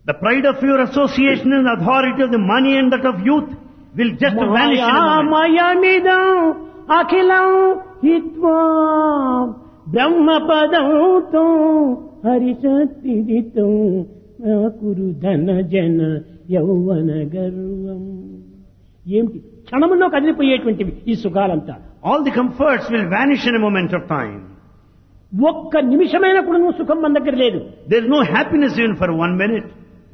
The pride of your association and authority of the money and that of youth will just vanish in a moment. మాయామయమిదం అఖిలం హిత్వా బ్రహ్మపదంతో హరిశక్తిదితం కురు ధన జన యౌవన గర్వం. ఏమిటి క్షణంలో కదిలిపోయేటువంటివి ఈ సుఖాలంతా. All the comforts will vanish in a moment of time. ఒక్క నిమిషమైన కూడా నువ్వు సుఖం మన దగ్గర లేదు. There is no happiness even for 1 minute.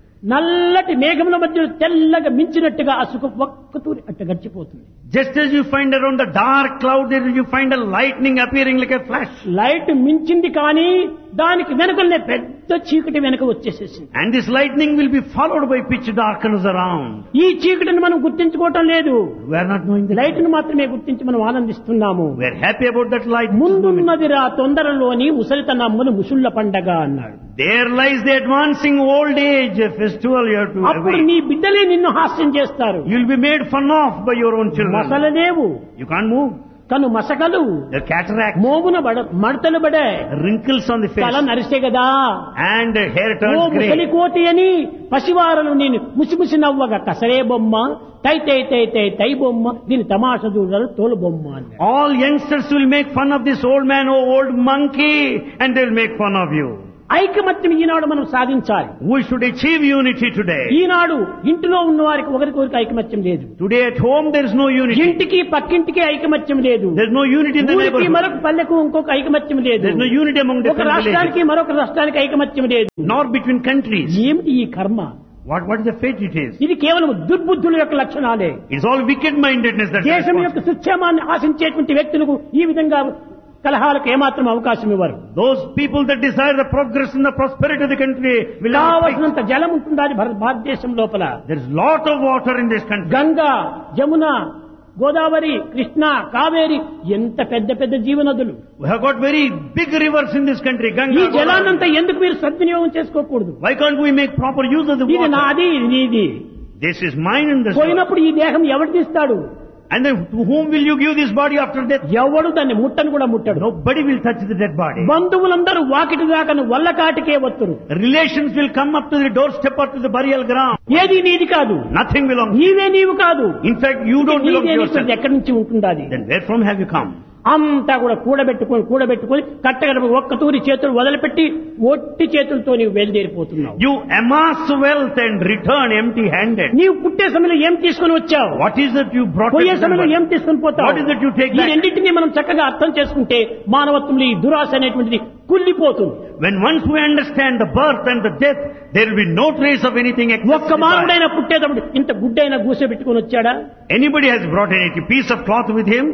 నల్లటి మేఘముల మధ్య తెల్లగా మించినట్టుగా ఆ సుఖం ఒక్కతూరి అట్ట గడిచిపోతుంది. Just as you find around the dark cloud, there you find a lightning appearing like a flash. Light మించింది కానీ దానికి వెనుకలనే పెద్ద చీకటి వెనుక వచ్చేసేసింది. And this lightning will be followed by pitch darkness around. ఈ చీకటిని మనం గుర్తించుకోవటం లేదు. We are not knowing the light ను మాత్రమే గుర్తించి మనం ఆనందిస్తున్నాము. We are happy about that light. ముందున్నదిరా తొందరలోని ముసలితనమ్మును ముసుళ్ళ పండగ అన్నాడు. There lies the advancing old age festival you have to అప్పుడు await. నీ బిడ్డలే నిన్ను హాస్యం చేస్తారు. You will be made fun of by your own children. మసలలేవు You can't move. కను మసకలు The cataract, మోమున మడతలు పడే wrinkles on the తల face, నరిసే కదా. and hair ఓ turns ముసలి grey. కోతి అని పసివారలు నేను ముసిముసి నవ్వగా కసరే బొమ్మ తై తై తై తై తై బొమ్మ దీని తమాష చూడరు తోలు బొమ్మ అన్నాడు. All youngsters will make fun of this old man, oh old monkey, and they will make fun of you. ఐకమత్యం ఈనాడు మనం సాధించాలి. We should achieve unity today. ఈనాడు ఇంటిలో ఉన్న వారికి ఒకరికొకరికి ఐకమత్యం లేదు. Today at home there is no unity. ఇంటికి పక్కింటికి ఐకమత్యం లేదు. There is no unity in the ఊరికి neighborhood. మరొక పల్లెకు ఇంకొక ఐకమత్యం లేదు. There is no unity among ఒక different రాష్ట్రానికి villages, మరొక రాష్ట్రానికి ఐకమత్యం లేదు. nor between countries. ఏమిటి ఈ కర్మ? What is the fate it is? ఇది కేవలం దుర్బుద్ధుల యొక్క లక్షణాలే. It's all wicked-mindedness that is దేశం యొక్క responsible. సుక్షేమాన్ని ఆశించేటువంటి వ్యక్తులకు ఈ విధంగా కలహాలకు ఏమాత్రం అవకాశం ఇవ్వరు. Those people that desire the progress and the prosperity of the country will not fight. కావలసినంత జలం ఉంటుండాలి భారతదేశం లోపల. There is lot of water in this country. Ganga, Jamuna, Godavari, Krishna, Kaveri ఎంత పెద్ద పెద్ద జీవనదులు. We have got very big rivers in this country. ఈ Ganga, జలాన్నంతా Godavari. ఎందుకు మీరు సద్వినియోగం చేసుకోకూడదు? Why can't we make proper use of the ఇది water? నాది, ఇది నీది. This is mine and this is. పోయినప్పుడు ఈ దేహం ఎవరు తీస్తాడు? And then to whom will you give this body after death? ఎవడు దాన్ని ముట్టను కూడా ముట్టడు. Nobody will touch the dead body. బంధువులందరూ వాకిటి దాకా వల్ల కాటికే వత్తురు. Relations will come up to the doorstep or to the burial ground. ఏది నీది కాదు. Nothing belongs. నీవే నీవు కాదు. In fact, you don't belong to నీదే yourself. నీకు ఎక్కడి నుంచి ఉంటుందాది? Then where from have you come? అంతా కూడా కూడబెట్టుకొని కట్టగడప ఒక్క తూరి చేతులు వదిలిపెట్టి ఒట్టి చేతులతో నీవు బయలుదేరిపోతున్నావు. You amass wealth and return empty-handed. నీవు పుట్టే సమయంలో ఏం తీసుకుని వచ్చావు? What is it you brought? పోయే with సమయంలో you? ఏం తీసుకుని పోతావు? What is it you take ఈ back? రెండింటినీ మనం చక్కగా అర్థం చేసుకుంటే మానవత్వంలో ఈ దురాశ అనేటువంటిది కుళ్ళిపోతుంది. When once we understand the birth and the death, there will be no trace of anything ఒక్క except మానవుడైనా పుట్టేటప్పుడు ఇంత గుడ్డైనా గూసె పెట్టుకుని వచ్చాడా? Anybody has brought any piece of cloth with him?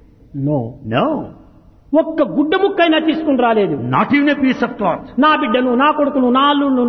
No. No. ఒక్క గుడ్డ ముక్కైనా తీసుకుని రాలేదు. Not even a piece of cloth. నా బిడ్డను, నా కొడుకును, నా అల్లుళ్ళు,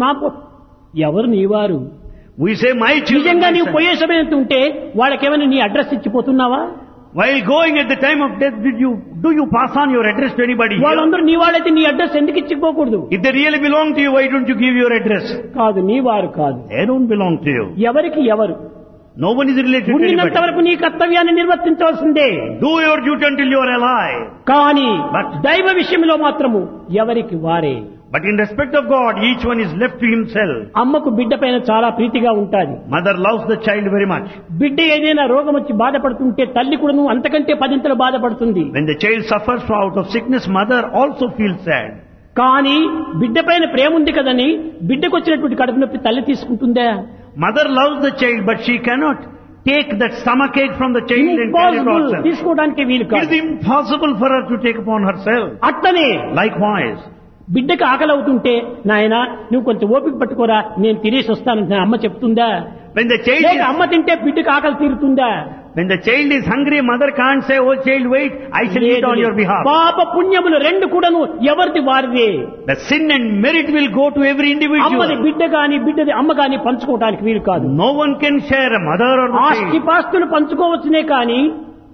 ఎవరు నీవారు? We say my children. నిజంగా my నీవు son. పోయే సమయం ఉంటే వాళ్ళకేమైనా నీ address ఇచ్చిపోతున్నావా? While going at the time of death, do you pass on your address to anybody here? వాళ్ళందరూ నీ వాళ్ళైతే నీ అడ్రస్ ఎందుకు ఇచ్చిపోకూడదు? If they really belong to you, why don't you give your address? కాదు, నీ వారు కాదు. They don't belong to you. ఎవరికి ఎవరు? No one is related to ఉన్నంత anybody. వరకు నీ కర్తవ్యాన్ని నిర్వర్తించవలసిందే. Do your duty until you are alive. కానీ But- దైవ విషయంలో మాత్రము ఎవరికి వారే. But in respect of God, each one is left to himself. అమ్మకు బిడ్డ పైన చాలా ప్రీతిగా ఉంటాది. Mother loves the child very much. బిడ్డ ఏదైనా రోగం వచ్చి బాధపడుతుంటే తల్లి కూడా అంతకంటే 10 బాధపడుతుంది. When the child suffers out of sickness, mother also feels sad. కానీ బిడ్డ పైన ప్రేమ ఉంది కదని బిడ్డకు వచ్చినటువంటి కడుపు నొప్పి తల్లి తీసుకుంటుందా? Mother loves the child, but she cannot take that stomachache from the child and carry it Impossible. herself. తీసుకోవడానికి వీలు It కాదు. is impossible for her to take upon herself. అట్లనే Likewise, బిడ్డకి ఆకలి అవుతుంటే నాయనా నువ్వు కొంచెం ఓపిక పట్టుకోరా నేను తినేసి వస్తాను అమ్మ చెప్తుందా? when the child లేక is, అమ్మ తింటే బిడ్డకి ఆకలి తీరుతుందా? when the child is hungry, mother can't say, "Oh child, wait, I shall eat on your behalf." పాప పుణ్యములు రెండు కూడాను ఎవరిది వారిదే. The sin and merit will go to every అమ్మది individual. బిడ్డ గాని బిడ్డది అమ్మ గాని పంచుకోవడానికి వీలు కాదు. No one can share a mother or the ఆస్తి child. పాస్తులు పంచుకోవచ్చునే కానీ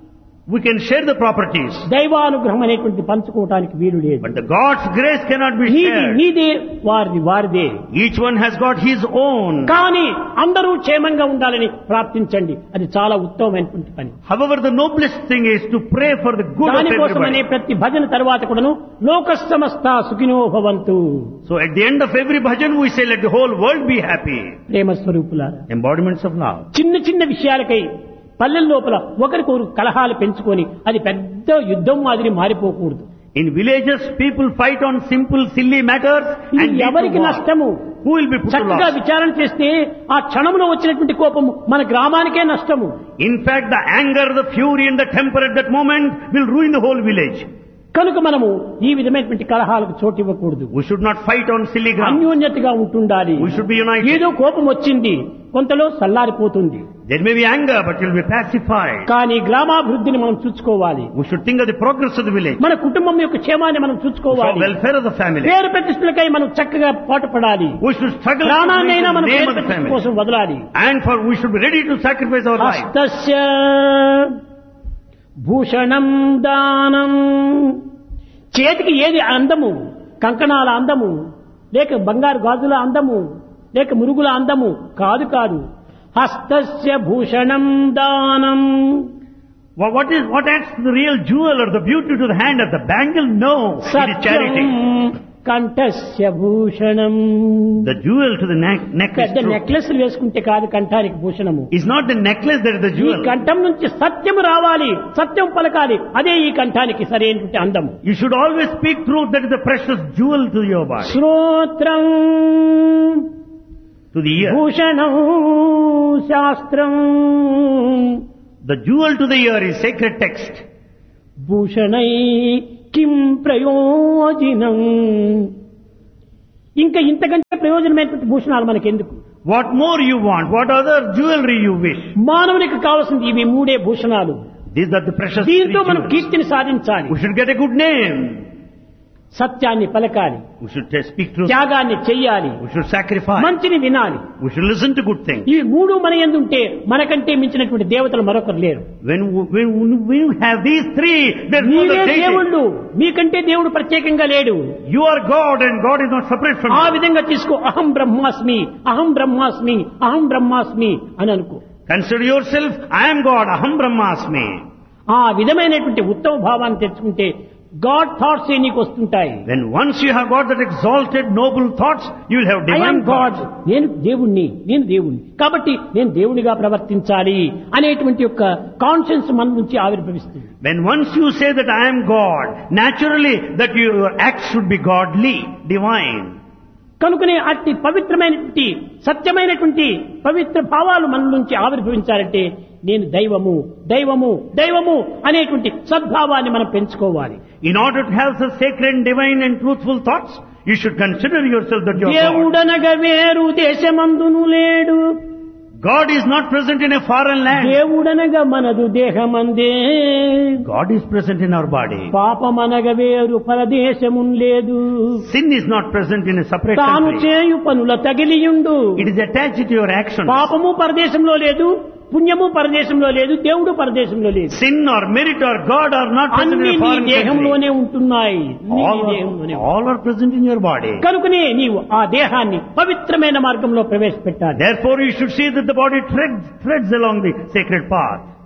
We can share the properties. దైవానుగ్రహం అనేటువంటి పంచుకోవటానికి వీలు లేదు. But the God's grace cannot be నీది shared. నీదే, వారిది వారిదే. Each one has got his own. కానీ అందరూ క్షేమంగా ఉండాలని ప్రార్థించండి, అది చాలా ఉత్తమమైనటువంటి పని. However, the noblest thing is to pray for the good of దానికోసమనే everybody. ప్రతి భజన తర్వాత కూడాను లోక సమస్త సుఖినో భవంతు. So at the end of every bhajan we say, let the whole world be happy. ప్రేమ స్వరూపులారా, Embodiments of love. చిన్న చిన్న విషయాలకై పల్లెల లోపల ఒకరికొకరు కలహాలు పెంచుకొని అది పెద్ద యుద్ధం మాదిరి మారిపోకూడదు. In villages, people fight on simple, silly matters ఇది and lead to ఎవరికి war. నష్టము? Who will be put to చక్కగా loss? విచారణ చేస్తే ఆ క్షణంలో వచ్చినటువంటి కోపము మన గ్రామానికే నష్టము. In fact, the anger, the fury and the temper at that moment will ruin the whole village. కనుక మనము ఈ విధమైనటువంటి కలహాలకు చోటు ఇవ్వకూడదు. We should not fight on silly ground. అన్యోన్యతగా ఉంటుండాలి. We should be united. ఏదో కోపం వచ్చింది, కొంతలో సల్లారిపోతుంది. There may be anger, but it will be pacified. కానీ గ్రామాభివృద్ధిని మనం చూసుకోవాలి. We should think of the progress of the village. మన కుటుంబం యొక్క క్షేమాన్ని మనం For చూసుకోవాలి. welfare of the family. పేరు ప్రతిష్టలకై మనం చక్కగా పాటుపడాలి. We should struggle to ప్రాణాన్నైనా reach మన the name పేరు of the ప్రతిష్ట family. కోసం వదలాలి. And for we should be ready to sacrifice our life. హస్తస్య Bhushanam దానం. చేతికి ఏది అందము? కంకణాల అందము, లేక బంగారు గాజుల అందము, లేక మురుగుల అందము కాదు కాదు. హస్తస్య భూషణం దానం. What adds to the real jewel or the beauty to the hand of the bangle? No, it is Satyam charity. కంఠస్య Bhushanam. The jewel to the neck is పెద్ద truth. నెక్లెస్లు వేసుకుంటే కాదు కంఠానికి భూషణము. It's not the necklace that is the ఈ jewel. కంఠం నుంచి సత్యం రావాలి, సత్యం పలకాలి, అదే ఈ కంఠానికి సరైనటువంటి అందము. You should always speak truth, that is the precious jewel to your body. శ్రోత్రం To the ear. Bhushanam శాస్త్రం. The jewel to the ear is sacred text. భూషణై కిం ప్రయోజనం. ఇంకా ఇంతకంటే ప్రయోజనమైనటువంటి భూషణాలు మనకెందుకు? What more you want? What other jewelry you wish? మానవునికి కావాల్సింది ఇవి మూడే భూషణాలు. These are the precious దీంతో three మనం jewels. కీర్తిని సాధించాలి. We should get a good name. సత్యాన్ని పలకాలి, We should speak truth. త్యాగాన్ని చెయ్యాలి, We should sacrifice. మంచిని వినాలి. We should listen to good things. ఇవి మూడు మన యందుంటే మనకంటే మించినటువంటి దేవతలు మరొకరు లేరు. When you have these three, there's no మీరే other deity. దేవుళ్ళు, మీకంటే దేవుడు ప్రత్యేకంగా లేడు. You are God and God is not separate from ఆ you. విధంగా తీసుకో. అహం బ్రహ్మాస్మి, అహం బ్రహ్మాస్మి, అహం బ్రహ్మాస్మి అని అనుకో. Consider yourself, I am God, Aham Brahmasmi. ఆ విధమైనటువంటి ఉత్తమ భావాన్ని తెచ్చుకుంటే గాడ్ థాట్స్ నీకు వస్తుంటాయి. When once you have got that exalted, noble thoughts, you will have I am divine God, thoughts. నేను దేవుణ్ణి, నేను దేవుణ్ణి కాబట్టి నేను దేవునిగా ప్రవర్తించాలి అనేటువంటి యొక్క కాన్షియన్స్ మన నుంచి ఆవిర్భవిస్తుంది. When once you say that I am God, naturally that your acts should be godly, divine. కనుకనే అట్టి పవిత్రమైనటువంటి సత్యమైనటువంటి పవిత్ర భావాలు మన నుంచి ఆవిర్భవించాలంటే నేను దైవము దైవము దైవము అనేటువంటి సద్భావాన్ని మనం పెంచుకోవాలి. In order to have such sacred, divine and truthful thoughts, you should consider yourself that you are God. దేవుడనగా వేరు దేశమందును లేడు. God is not present in a foreign land. దేవుడనగా మనదు దేహమందే. God is present in our body. పాపమనగా వేరు పరదేశమున్ లేదు. Sin is not present in a separate తాను country. చేయు పనుల తగిలియుండు. It is attached to your actions. పాపము పరదేశంలో లేదు, పుణ్యము పరదేశంలో లేదు, దేవుడు పరదేశంలో లేదు. Sin or merit or God are not present అన్ని in a నీ foreign country. దేహంలోనే ఉంటున్నాయి. అన్ని నీ దేహంలోనే. All are present in your body. కనుకనే నీవు ఆ దేహాన్ని పవిత్రమైన మార్గంలో ప్రవేశపెట్టాలి. Therefore you should see that the body treads along the sacred path.